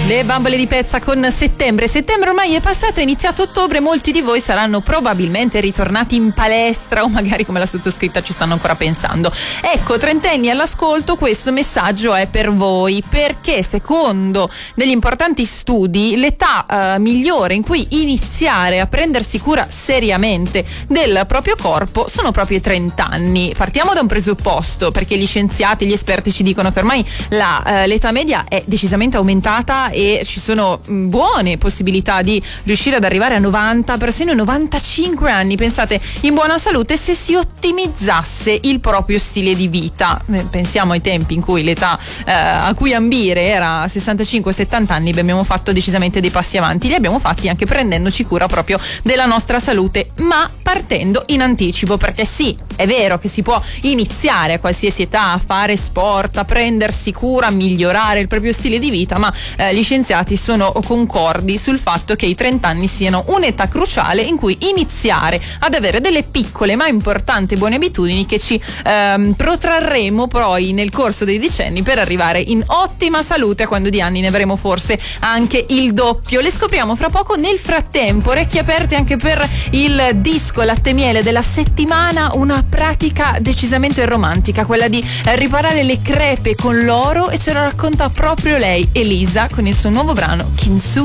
Le bambole di pezza con settembre. Settembre ormai è passato, è iniziato ottobre, molti di voi saranno probabilmente ritornati in palestra o magari come la sottoscritta ci stanno ancora pensando. Ecco, trentenni all'ascolto, questo messaggio è per voi, perché secondo degli importanti studi l'età migliore in cui iniziare a prendersi cura seriamente del proprio corpo sono proprio i 30 anni. Partiamo da un presupposto, perché gli scienziati, gli esperti ci dicono che ormai l'età media è decisamente aumentata e ci sono buone possibilità di riuscire ad arrivare a 90, persino 95 anni, pensate, in buona salute se si ottimizzasse il proprio stile di vita. Pensiamo ai tempi in cui l'età a cui ambire era 65-70 anni, abbiamo fatto decisamente dei passi avanti, li abbiamo fatti anche prendendoci cura proprio della nostra salute, ma partendo in anticipo, perché sì, è vero che si può iniziare a qualsiasi età a fare sport, a prendersi cura, a migliorare il proprio stile di vita, ma gli scienziati sono concordi sul fatto che i 30 anni siano un'età cruciale in cui iniziare ad avere delle piccole ma importanti buone abitudini che ci protrarremo poi nel corso dei decenni per arrivare in ottima salute, quando di anni ne avremo forse anche il doppio. Le scopriamo fra poco. Nel frattempo, orecchie aperte anche per il disco Latte Miele della settimana, una pratica decisamente romantica, quella di riparare le crepe con l'oro, e ce lo racconta proprio lei, Elisa, con il suo nuovo brano Kintsugi.